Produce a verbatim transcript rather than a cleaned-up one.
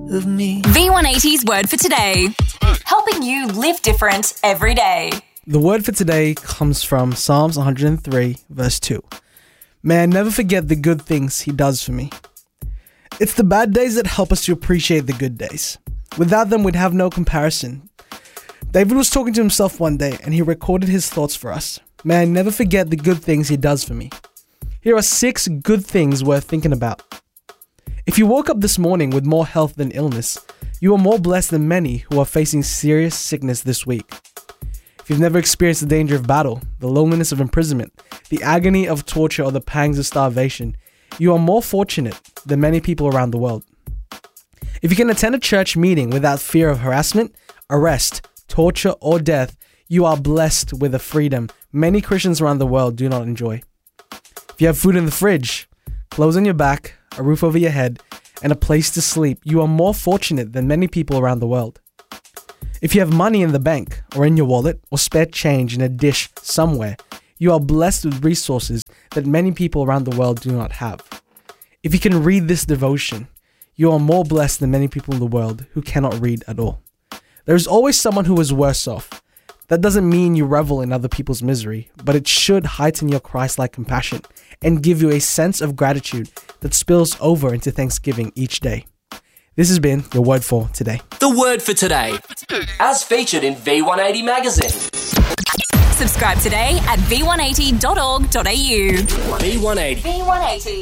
of me. V one eighty's word for today. Helping you live different every day. The word for today comes from Psalms one hundred three, verse two. May I never forget the good things he does for me. It's the bad days that help us to appreciate the good days. Without them, we'd have no comparison. David was talking to himself one day, and he recorded his thoughts for us. May I never forget the good things he does for me. Here are six good things worth thinking about. If you woke up this morning with more health than illness, you are more blessed than many who are facing serious sickness this week. If you've never experienced the danger of battle, the loneliness of imprisonment, the agony of torture, or the pangs of starvation, you are more fortunate than many people around the world. If you can attend a church meeting without fear of harassment, arrest, torture, or death, you are blessed with a freedom many Christians around the world do not enjoy. If you have food in the fridge, clothes on your back, a roof over your head, and a place to sleep, you are more fortunate than many people around the world. If you have money in the bank, or in your wallet, or spare change in a dish somewhere, you are blessed with resources that many people around the world do not have. If you can read this devotion, you are more blessed than many people in the world who cannot read at all. There is always someone who is worse off. That doesn't mean you revel in other people's misery, but it should heighten your Christ-like compassion and give you a sense of gratitude that spills over into Thanksgiving each day. This has been your word for today. The word for today, as featured in V one eighty magazine. Subscribe today at v one eighty dot org dot a u. V one eighty. V one eighty.